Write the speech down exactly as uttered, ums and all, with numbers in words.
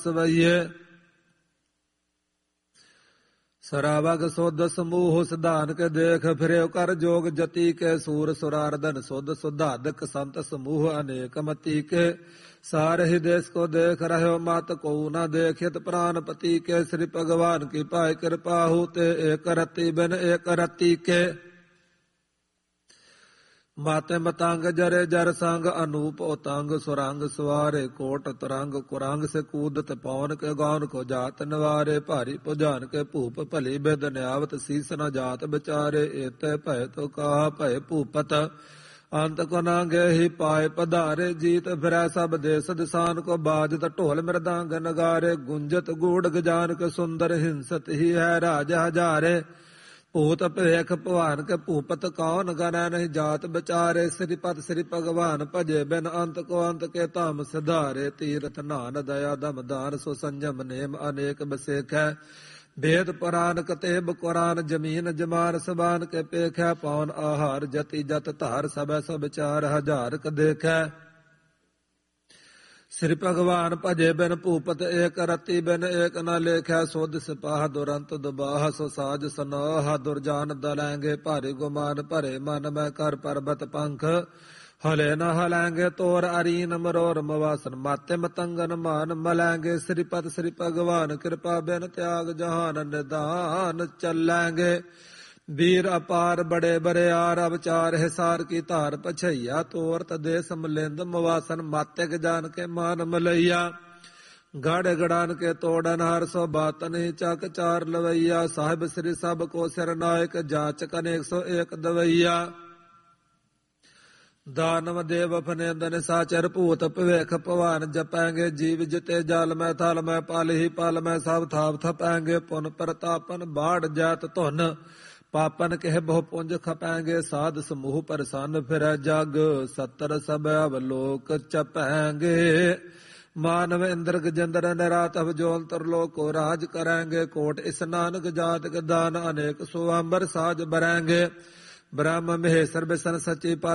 ਸਵਈਏ। ਸਰਾਵਗ ਸੁਧ ਸਮੂਹ ਸਿਧਾਨ ਕੇ ਦੇਖ, ਫਿਰਿਓ ਕਰ ਜੋਗ ਜਤੀ ਕੇ ਸੂਰ ਸੁਰਾਰਦਨ ਸੁਧ ਸੁਧਾਦਕ ਸੰਤ ਸਮੂਹ ਅਨੇਕ ਮਤੀ ਕੇ। ਸਾਰ ਹੀ ਦੇਸ ਕੋ ਦੇਖ ਰਹਿਓ ਮਤ ਕੋ ਨ ਦੇਖਿਤ ਪ੍ਰਾਨਪਤੀ ਕੇ। ਸ੍ਰੀ ਭਗਵਾਨ ਕੀ ਪਾਇ ਕਿਰਪਾਹੂ ਤੇ ਏਕ ਰਤੀ ਬਿਨ ਏਕ ਰਤੀ ਕੇ। ਮਾਤੇ ਮਤੰਗ ਜਰੇ ਜਰ ਸੰਗ ਅਨੂਪ ਉਤੰਗ ਸੁਰੰਗ ਸਵਾਰੇ ਕੋਟ ਤਰੰਗ ਕੁਰੰਗ ਸੇ ਕੂਦਤ ਪੌਨ ਕੇ ਗੌਨ ਕੋ ਜਾਤ ਨਿਵਾਰੇ। ਭਾਰੀ ਭੁਜਾਨ ਕੇ ਭੂਪ ਭਲੀ ਬਿਦ ਨਿਆਵਤ ਸੀਸ ਨ ਜਾਤ ਵਿਚਾਰੇ। ਏਤੇ ਭੈ ਤੋ ਕਾਹ ਭੈ ਭੂਪਤ ਅੰਤ ਕੋ ਨਾਂਗੇ ਹੀ ਪਾਏ ਪਧਾਰੇ। ਜੀਤ ਫਿਰੈ ਸਭ ਦੇਸ ਦਿਸਾਨ ਕੋ ਬਾਜਤ ਢੋਲ ਮਿਰਦਾਂਗ ਨਗਾਰੇ। ਗੁੰਜਤ ਗੂੜ ਗਜਾਨ ਕੇ ਸੁੰਦਰ ਹਿੰਸਤ ਹੀ ਹੈ ਰਾਜ ਹਜ਼ਾਰੇ। ਭੂਤ ਭੇਖ ਭਵਾਨ ਕੇ ਭੂਪਤ ਕੌਣ ਗਨੈ ਨਹੀਂ ਜਾਤ ਵਿਚਾਰੇ। ਸ੍ਰੀਪਤ ਸ੍ਰੀ ਭਗਵਾਨ ਭਜੇ ਬਿਨ ਅੰਤ ਕੋ ਅੰਤ ਕੇ ਧਾਮ ਸਿਧਾਰੇ। ਤੀਰਥ ਨਾਨ ਦਇਆ ਦਮ ਦਾਨ ਸੋ ਸੰਜਮ ਨੇਮ ਅਨੇਕ ਬਸੇਖੈ। ਵੇਦ ਪੁਰਾਨ ਕਤੇਬ ਕੁਰਾਨ ਜਮੀਨ ਜਮਾਨ ਸਬਾਨ ਕੇ ਪੇਖੈ। ਪੌਨ ਆਹਾਰ ਜਤੀ ਜਤ ਧਾਰ ਸਭੈ ਸਭ ਚਾਰ ਹਜ਼ਾਰ ਕ ਦੇਖੈ। ਸ੍ਰੀ ਭਗਵਾਨ ਭਜੇ ਬਿਨ ਭੂਪਤ ਏਕ ਰਤੀ ਬਿਨ ਏਕ ਨ ਲੇਖੈ। ਸੋਧ ਸਿਪਾਹ ਦੁਰੰਤ ਦੁਬਾਹ ਸੋ ਸਾਜ ਸਨਾਹ। ਦੁਰਜਾਨ ਦਲੈਂਗੇ ਭਾਰੀ ਗੁਮਾਨ ਭਰੇ ਮਨ ਮੈਂ ਕਰ ਪਰਬਤ ਪੰਖ। ਹਲੇ ਨ ਹਲੈਂਗੇ ਤੋਰ ਅਰੀਨ ਮਰੋਰ ਮਵਾਸਨ ਮਾਤੇ ਮਤੰਗਨ ਮਾਨ ਮਲੈਂਗੇ। ਸ੍ਰੀਪਤ ਸ੍ਰੀ ਭਗਵਾਨ ਕਿਰਪਾ ਬਿਨ ਤਿਆਗ ਜਹਾਨ ਨਿਦਾਨ ਚੱਲੈਂਗੇ। ਵੀਰ ਅਪਾਰ ਬੜੇ ਬਰਿਆਰ ਅਵਚਾਰ ਹਿਸਾਰ ਕੀ ਧਾਰ ਪਛਈਆ। ਤੋਰਤ ਦੇ ਸਮਲਿੰਦ ਮਵਾਸਨ ਮਾਤਿਕ ਜਾਨ ਕੇ ਮਾਨ ਮਲਈਆ। ਗੜ ਗੜਾਨ ਕੇ ਤੋੜਨ ਹਰ ਸੋ ਬਾਤਨ ਹੀ ਚੱਕ ਚਾਰ ਲਵਈਆ। ਸਾਹਿਬ ਸ੍ਰੀ ਸਭ ਕੋ ਸਿਰ ਨਾਇਕ ਜਾਚਕ ਅਨੇਕ ਸੋ ਏਕ ਦਵਈਆ। ਦਾਨਵ ਦੇਵ ਫਨੇਂਦਨ ਸਾਚਰ ਭੂਤ ਭਵੇਖ ਭਵਾਨ ਜਪੈਂਗੇ। ਜੀਵ ਜਿਤੇ ਜਲ ਮੈਂ ਥਲ ਮੈਂ ਪਲ ਹੀ ਪਲ ਮੈਂ ਸਭ ਥਾਪ ਥਪੈਂਗੇ। ਪੁਨ ਪ੍ਰਤਾਪਨ ਬਾੜ ਜਾਤ ਧੁਨ ਪਾਪਨ ਕਹਿ ਬਹੁ ਪੁੰਜ ਖਪੈਂਗੇ। ਸਾਧ ਸਮੂਹ ਪ੍ਰਸੰਨ ਫਿਰੈ ਜਗ ਸੱਤਰ ਸਭ ਅਵਲੋਕ ਚਪੈਂਗੇ। ਮਾਨਵ ਇੰਦਰ ਗਜਿੰਦਰ ਨਿਰਾਤ ਅਵਜੋਲ ਤਰਲੋਕ ਕੋ ਰਾਜ ਕਰੈਂਗੇ। ਕੋਟ ਇਸਨਾਨਕ ਜਾਤਕ ਦਾਨ ਅਨੇਕ ਸੋ ਅੰਬਰ ਸਾਜ ਬਰੈਂਗੇ। ਬ੍ਰਹਮ ਮਹੇਸ਼ਰ ਬਿਸ਼ਨ ਸਚੀ